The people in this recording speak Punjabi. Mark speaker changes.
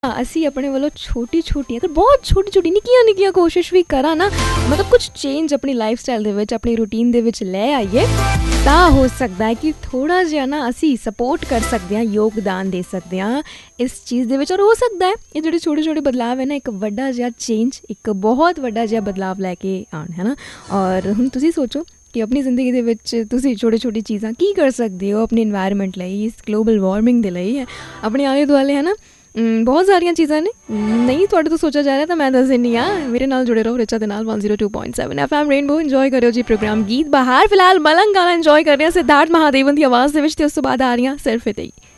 Speaker 1: ਅਸੀਂ ਆਪਣੇ ਵੱਲੋਂ ਛੋਟੀ ਅਗਰ ਬਹੁਤ ਛੋਟੀ ਨਿੱਕੀਆਂ ਕੋਸ਼ਿਸ਼ ਵੀ ਕਰਾਂ ਨਾ, ਮਤਲਬ ਕੁਛ ਚੇਂਜ ਆਪਣੀ ਲਾਈਫ ਸਟਾਈਲ ਦੇ ਵਿੱਚ, ਆਪਣੀ ਰੂਟੀਨ ਦੇ ਵਿੱਚ ਲੈ ਆਈਏ, ਤਾਂ ਹੋ ਸਕਦਾ ਹੈ ਕਿ ਥੋੜ੍ਹਾ ਜਿਹਾ ਨਾ ਅਸੀਂ ਸਪੋਰਟ ਕਰ ਸਕਦੇ ਹਾਂ, ਯੋਗਦਾਨ ਦੇ ਸਕਦੇ ਹਾਂ ਇਸ ਚੀਜ਼ ਦੇ ਵਿੱਚ। ਔਰ ਹੋ ਸਕਦਾ ਹੈ ਇਹ ਜਿਹੜੇ ਛੋਟੇ ਬਦਲਾਵ ਹੈ ਨਾ, ਇੱਕ ਵੱਡਾ ਜਿਹਾ ਚੇਂਜ, ਇੱਕ ਬਹੁਤ ਵੱਡਾ ਜਿਹਾ ਬਦਲਾਵ ਲੈ ਕੇ ਆਉਣ, ਹੈ ਨਾ। ਔਰ ਹੁਣ ਤੁਸੀਂ ਸੋਚੋ ਕਿ ਆਪਣੀ ਜ਼ਿੰਦਗੀ ਦੇ ਵਿੱਚ ਤੁਸੀਂ ਛੋਟੀ ਚੀਜ਼ਾਂ ਕੀ ਕਰ ਸਕਦੇ ਹੋ ਆਪਣੀ ਇਨਵਾਇਰਮੈਂਟ ਲਈ, ਇਸ ਗਲੋਬਲ ਵਾਰਮਿੰਗ ਦੇ ਲਈ, ਹੈ ਆਪਣੇ ਆਲੇ ਦੁਆਲੇ, ਹੈ ਨਾ। ਬਹੁਤ ਸਾਰੀਆਂ ਚੀਜ਼ਾਂ ਨੇ, ਨਹੀਂ ਤੁਹਾਡੇ ਤੋਂ ਸੋਚਿਆ ਜਾ ਰਿਹਾ ਤਾਂ ਮੈਂ ਦੱਸ ਦਿੰਦੀ ਹਾਂ। ਮੇਰੇ ਨਾਲ ਜੁੜੇ ਰਹੋ ਰਿਚਾ ਦੇ ਨਾਲ 102.7 FM ਰੇਨਬੋ। ਇੰਜੋਏ ਕਰਿਓ ਜੀ ਪ੍ਰੋਗਰਾਮ ਗੀਤ ਬਹਾਰ। ਫਿਲਹਾਲ ਮਲੰਗ ਗਾਣਾ ਇੰਜੋਏ ਕਰ ਰਹੇ ਹਾਂ ਸਿਧਾਰਥ ਮਹਾਦੇਵਨ ਦੀ ਆਵਾਜ਼ ਦੇ ਵਿੱਚ, ਅਤੇ ਉਸ ਤੋਂ ਬਾਅਦ ਆ ਰਹੀਆਂ ਸਿਰਫ ਤੇ ਹੀ।